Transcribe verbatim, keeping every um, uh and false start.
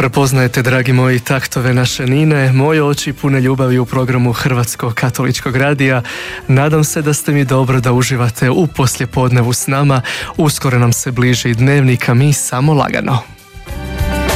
Prepoznajete, dragi moji, taktove naše Nine, moje oči pune ljubavi u programu Hrvatskog katoličkog radija. Nadam se da ste mi dobro, da uživate u poslijepodnevu s nama. Uskoro nam se bliži dnevnik, a mi samo lagano.